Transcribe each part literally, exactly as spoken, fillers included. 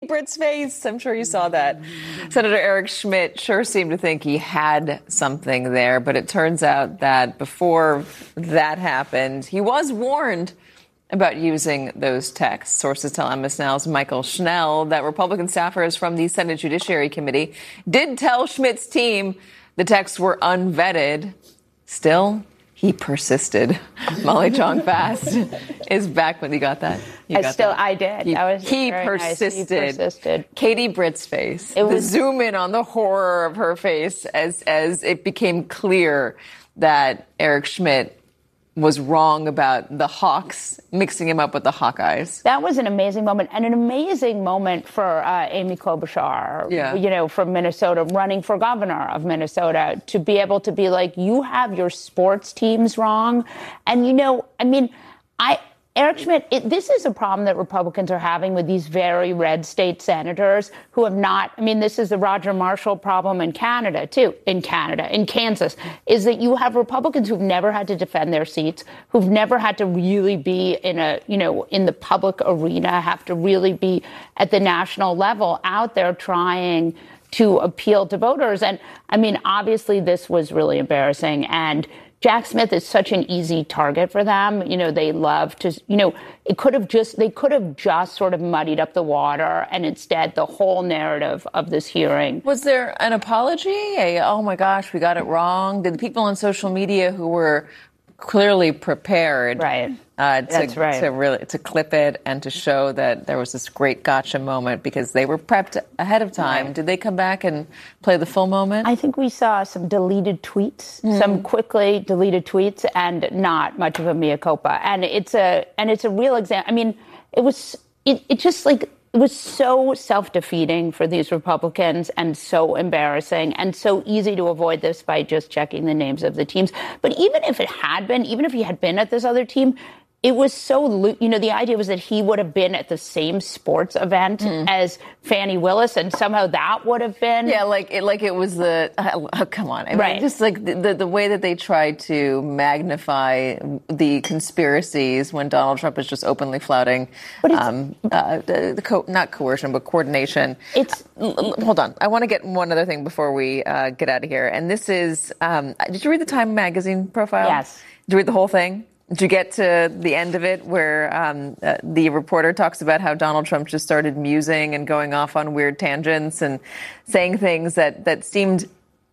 Britt's face. I'm sure you saw that. Senator Eric Schmidt sure seemed to think he had something there, but it turns out that before that happened, he was warned about using those texts. Sources tell M S Now's Michael Schnell that Republican staffers from the Senate Judiciary Committee did tell Schmidt's team the texts were unvetted. Still, he persisted. Molly Jong-Fast is back when you got that. You I got still, that. I did. He, that was he, persisted. Nice. he persisted. Katie Britt's face. It was the zoom in on the horror of her face as as it became clear that Eric Schmidt was wrong about the Hawks, mixing him up with the Hawkeyes. That was an amazing moment, and an amazing moment for uh, Amy Klobuchar, yeah. you know, from Minnesota, running for governor of Minnesota, to be able to be like, you have your sports teams wrong. And, you know, I mean, I... Eric Schmidt, it, this is a problem that Republicans are having with these very red state senators who have not, I mean, this is the Roger Marshall problem in Canada, too, in Canada, in Kansas, is that you have Republicans who've never had to defend their seats, who've never had to really be in a, you know, in the public arena, have to really be at the national level out there trying to appeal to voters. And I mean, obviously, this was really embarrassing. And Jack Smith is such an easy target for them. You know, they love to, you know, it could have just, they could have just sort of muddied up the water, and instead the whole narrative of this hearing. Was there an apology? A, oh my gosh, we got it wrong? Did the people on social media who were clearly prepared right. Uh, to, That's right. to really to clip it and to show that there was this great gotcha moment because they were prepped ahead of time. Right. Did they come back and play the full moment? I think we saw some deleted tweets, mm. some quickly deleted tweets, and not much of a mea culpa. And it's a and it's a real example. I mean, it was it, it just like. It was so self-defeating for these Republicans and so embarrassing and so easy to avoid this by just checking the names of the teams. But even if it had been, even if he had been at this other team, it was so, you know, the idea was that he would have been at the same sports event mm. as Fannie Willis, and somehow that would have been. Yeah, like it, like it was the, uh, oh, come on. I mean, right. Just like the, the, the way that they tried to magnify the conspiracies when Donald Trump is just openly flouting, but it's, um, uh, the, the co- not coercion, but coordination. It's. L- hold on. I want to get one other thing before we uh, get out of here. And this is, um, did you read the Time Magazine profile? Yes. Did you read the whole thing? Did you get to the end of it where um, uh, the reporter talks about how Donald Trump just started musing and going off on weird tangents and saying things that, that seemed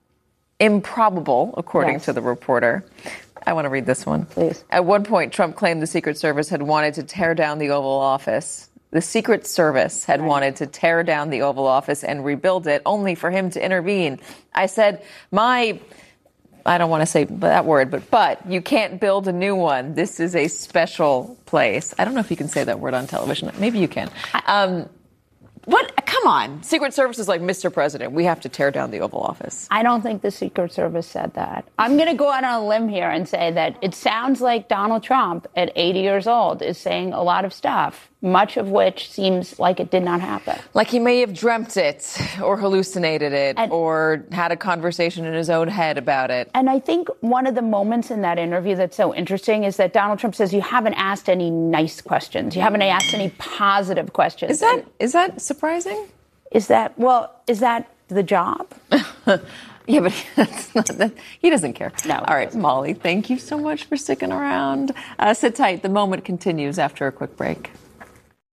improbable, according yes. to the reporter? I want to read this one. Please. At one point, Trump claimed the Secret Service had wanted to tear down the Oval Office. The Secret Service had right. wanted to tear down the Oval Office and rebuild it, only for him to intervene. I said, my... I don't want to say that word, but but you can't build a new one. This is a special place. I don't know if you can say that word on television. Maybe you can. Um, what? Come on. Secret Service is like, Mister President, we have to tear down the Oval Office. I don't think the Secret Service said that. I'm going to go out on a limb here and say that it sounds like Donald Trump at eighty years old is saying a lot of stuff, much of which seems like it did not happen. Like he may have dreamt it or hallucinated it and, or had a conversation in his own head about it. And I think one of the moments in that interview that's so interesting is that Donald Trump says you haven't asked any nice questions. You haven't asked any positive questions. Is that is that surprising? Is that, well, is that the job? Yeah, but that's not, that, he doesn't care. No. All right, Molly, thank you so much for sticking around. Uh, sit tight. The moment continues after a quick break.